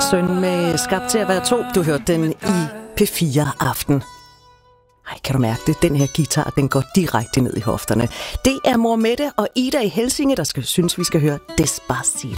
søn med Skabt til at være to. Du hørte den i P4 Aften. Ej, kan du mærke det? Den her guitar, den går direkte ned i hofterne. Det er Mor Mette og Ida i Helsinge, der synes, vi skal høre Despacito.